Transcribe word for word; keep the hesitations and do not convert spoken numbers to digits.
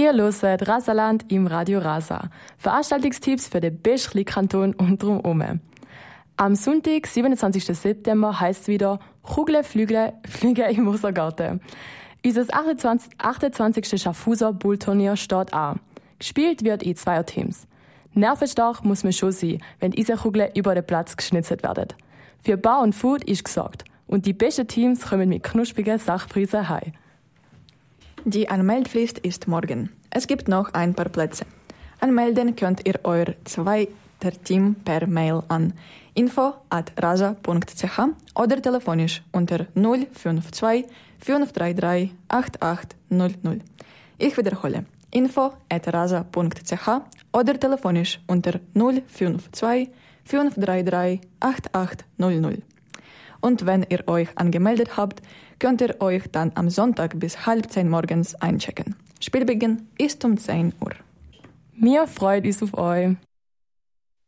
Ihr hört Rasaland im Radio Rasa. Veranstaltungstipps für den besten Kanton und drumherum. Am Sonntag, siebenundzwanzigsten September, heisst es wieder «Kugle, Flügle, Flüge im Mosergarten». Unser achtundzwanzigsten Schaffhauser Bullturnier steht an. Gespielt wird in zwei Teams. Nervenstark muss man schon sein, wenn diese Kugeln über den Platz geschnitzelt werden. Für Bar und Food ist gesorgt. Und die besten Teams kommen mit knusprigen Sachpreisen heim. Die Anmeldefrist ist morgen. Es gibt noch ein paar Plätze. Anmelden könnt ihr euer zweiter Team per Mail an info at rasa punkt c h oder telefonisch unter null fünf zwei fünf drei drei acht acht null null. Ich wiederhole info at rasa punkt c h oder telefonisch unter null fünf zwei fünf drei drei acht acht null null. Und wenn ihr euch angemeldet habt, könnt ihr euch dann am Sonntag bis halb zehn morgens einchecken. Spielbeginn ist um zehn Uhr. Wir freuen uns auf euch.